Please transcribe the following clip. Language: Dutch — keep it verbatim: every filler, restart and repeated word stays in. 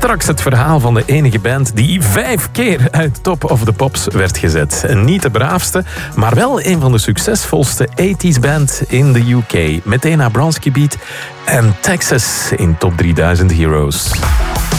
Straks het verhaal van de enige band die vijf keer uit Top of the Pops werd gezet. Niet de braafste, maar wel een van de succesvolste tachtiger band in de U K. Meteen naar Bronski Beat en Texas in Top drieduizend Heroes.